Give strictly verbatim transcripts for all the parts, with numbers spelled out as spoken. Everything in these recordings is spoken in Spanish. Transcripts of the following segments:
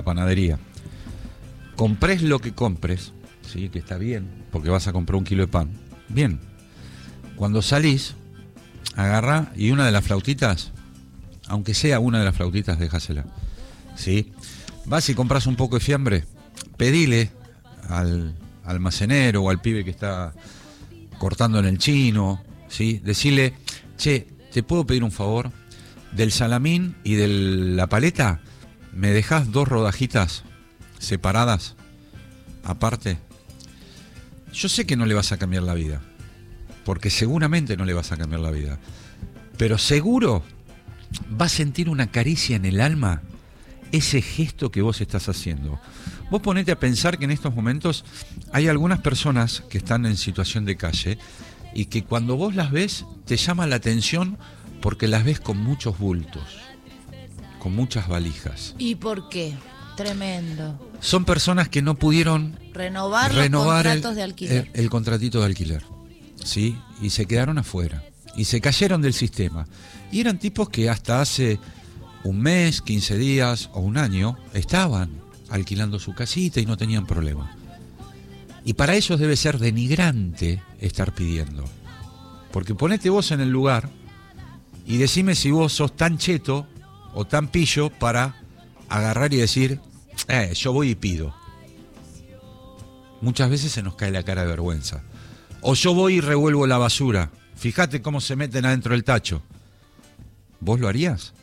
la panadería, compres lo que compres, ¿sí? Que está bien, porque vas a comprar un kilo de pan, bien. Cuando salís, agarrá y una de las flautitas, aunque sea una de las flautitas, déjasela, ¿sí? Vas y compras un poco de fiambre, pedile al almacenero o al pibe que está cortando en el chino, ¿sí? Decirle, che, ¿te puedo pedir un favor? Del salamín y de la paleta, ¿me dejás dos rodajitas separadas, aparte? Yo sé que no le vas a cambiar la vida, porque seguramente no le vas a cambiar la vida, pero seguro va a sentir una caricia en el alma ese gesto que vos estás haciendo. Vos ponete a pensar que en estos momentos hay algunas personas que están en situación de calle y que cuando vos las ves te llama la atención porque las ves con muchos bultos, con muchas valijas. ¿Y por qué? Tremendo. Son personas que no pudieron renovar, renovar los contratos el, de alquiler. El, el contratito de alquiler, ¿sí? Y se quedaron afuera. Y se cayeron del sistema. Y eran tipos que hasta hace un mes, quince días o un año estaban alquilando su casita y no tenían problema. Y para ellos debe ser denigrante estar pidiendo. Porque ponete vos en el lugar y decime si vos sos tan cheto o tan pillo para agarrar y decir, eh, yo voy y pido. Muchas veces se nos cae la cara de vergüenza. O yo voy y revuelvo la basura. Fíjate cómo se meten adentro del tacho. ¿Vos lo harías?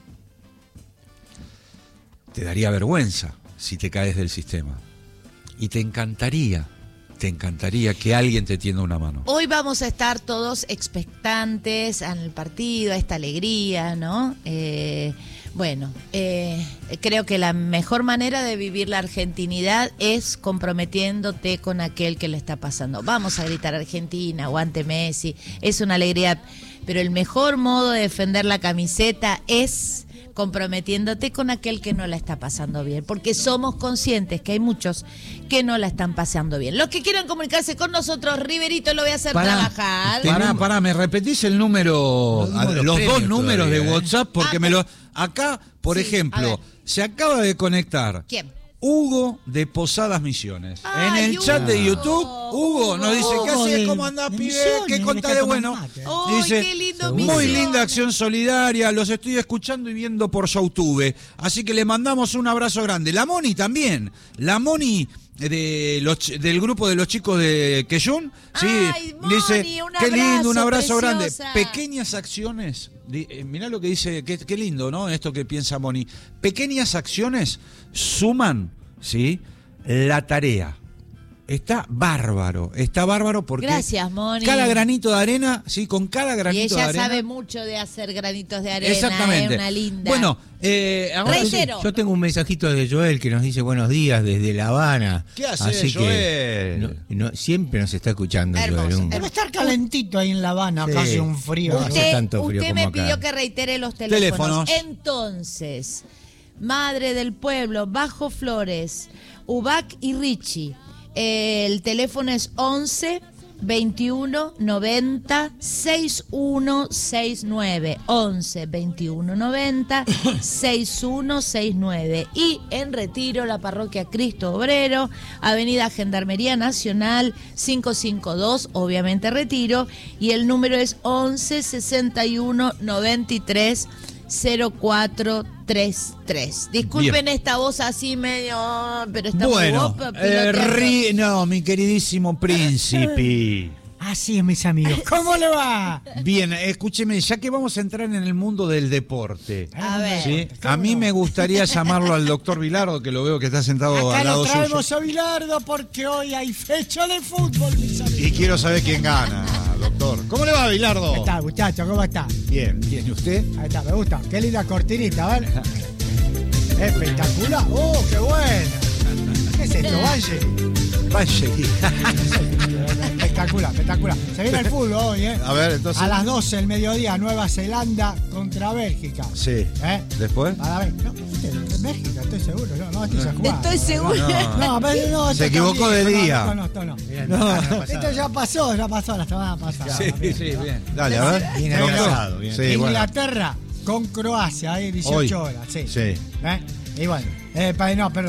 Te daría vergüenza si te caes del sistema. Y te encantaría, te encantaría que alguien te tienda una mano. Hoy vamos a estar todos expectantes al partido, a esta alegría, ¿no? Eh, bueno, eh, creo que la mejor manera de vivir la argentinidad es comprometiéndote con aquel que le está pasando. Vamos a gritar Argentina, aguante Messi, es una alegría, pero el mejor modo de defender la camiseta es comprometiéndote con aquel que no la está pasando bien, porque somos conscientes que hay muchos que no la están pasando bien. Los que quieran comunicarse con nosotros, Riverito lo voy a hacer pará, trabajar. Pará, pará, ¿me repetís el número, los, números los dos números todavía, de ¿eh? WhatsApp? Porque ah, me lo... Acá, por sí, ejemplo, se acaba de conectar... ¿Quién? Hugo de Posadas Misiones. Ay, en el Hugo. chat de YouTube, Hugo nos dice, ¿qué haces? ¿Cómo andás, pibe? ¿Qué contás de bueno? Oh, dice, qué lindo, muy Misiones. linda acción solidaria, los estoy escuchando y viendo por YouTube. Así que le mandamos un abrazo grande. La Moni también, la Moni de los, del grupo de los chicos de Queyún, sí, Ay, Moni, dice, un qué lindo, un abrazo preciosa. grande. Pequeñas acciones, eh, mirá lo que dice, qué, qué lindo, ¿no? Esto que piensa Moni. Pequeñas acciones suman, ¿sí? La tarea. Está bárbaro, está bárbaro porque gracias, Moni. Cada granito de arena, sí, con cada granito de arena. Y arena. ella sabe mucho de hacer granitos de arena. Exactamente. Es una linda. Bueno, eh, ahora reitero. Yo tengo un mensajito de Joel que nos dice buenos días desde La Habana. ¿Qué hace Así Joel? Que no, no, siempre nos está escuchando. Hermoso, Joel. Un... Debe estar calentito ahí en La Habana, Sí. acá hace un frío. Usted- Usted, tanto frío usted como me pidió acá. que reitere los teléfonos. Teléfonos. Entonces, Madre del Pueblo, Bajo Flores, Ubac y Richie. El teléfono es once, veintiuno, noventa, sesenta y uno sesenta y nueve. once, veintiuno, noventa, sesenta y uno sesenta y nueve. Y en Retiro, la parroquia Cristo Obrero, Avenida Gendarmería Nacional quinientos cincuenta y dos, obviamente Retiro. Y el número es once, sesenta y uno, noventa y tres, cero cuatro treinta y tres. Disculpen Bien. esta voz así medio, pero está bueno, muy guapa, eh, piloteando. ri- no, mi queridísimo príncipe. Así es, mis amigos. ¿Cómo le va? Bien, escúcheme, ya que vamos a entrar en el mundo del deporte, A ver. ¿sí? A mí me gustaría llamarlo al doctor Vilardo, que lo veo que está sentado Acá al lo lado traemos suyo. a Bilardo porque hoy hay fecha de fútbol, mis amigos. Y quiero saber quién gana, doctor. ¿Cómo le va, Vilardo? ¿Qué tal, muchachos? ¿Cómo está? Bien, bien, ¿y usted? Ahí está, me gusta. Qué linda cortinita, ¿vale? Espectacular. ¡Oh, qué bueno! ¿Qué es esto, Valle? Vaya. Espectacular, espectacular. Se viene el fútbol hoy, ¿eh? A ver, entonces. A las doce del mediodía, Nueva Zelanda contra Bélgica. Sí. ¿Eh? ¿Después? A la vez. No, usted, Bélgica, estoy seguro. No, no, estoy seguro. Estoy seguro. No, pero no, Se esto equivocó también, de no, día. No, no, esto no. No. Esto ya pasó, ya pasó la semana pasada. Sí, Bien. sí, bien. Dale, a ver. Bien Doctor. atrasado, bien. Sí, bueno. Inglaterra con Croacia, ahí dieciocho Hoy. horas, sí. Sí. ¿Eh? Y bueno, eh, pa- no, perdón.